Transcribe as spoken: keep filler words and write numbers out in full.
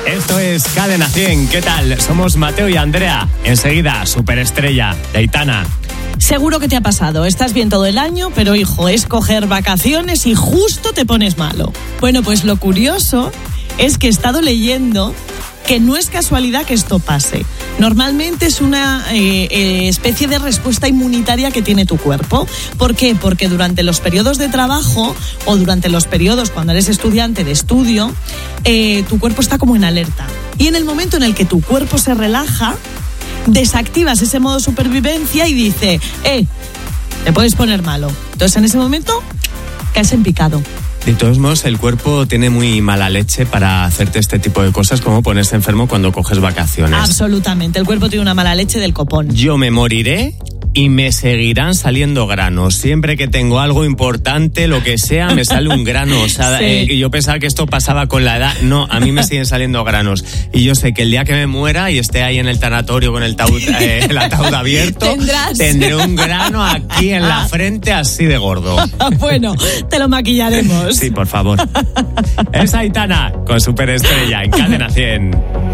Esto es Cadena cien. ¿Qué tal? Somos Mateo y Andrea. Enseguida, superestrella de Aitana. Seguro que te ha pasado. Estás bien todo el año, pero hijo, es coger vacaciones y justo te pones malo. Bueno, pues lo curioso es que he estado leyendo que no es casualidad que esto pase. Normalmente es una eh, eh, especie de respuesta inmunitaria que tiene tu cuerpo. ¿Por qué? Porque durante los periodos de trabajo o durante los periodos cuando eres estudiante de estudio, eh, tu cuerpo está como en alerta. Y en el momento en el que tu cuerpo se relaja, desactivas ese modo supervivencia y dice, eh, te puedes poner malo. Entonces en ese momento caes en picado. De todos modos, el cuerpo tiene muy mala leche para hacerte este tipo de cosas, como ponerse enfermo cuando coges vacaciones. Absolutamente, el cuerpo tiene una mala leche del copón. Yo me moriré y me seguirán saliendo granos. Siempre que tengo algo importante, lo que sea, me sale un grano. O sea, Sí. eh, y yo pensaba que esto pasaba con la edad. No, a mí me siguen saliendo granos. Y yo sé que el día que me muera y esté ahí en el tanatorio con el, taud, eh, el ataúd abierto, Tendrás. tendré un grano aquí en la frente así de gordo. Bueno, te lo maquillaremos. Sí, por favor. Es Aitana con Superestrella en Cadena cien.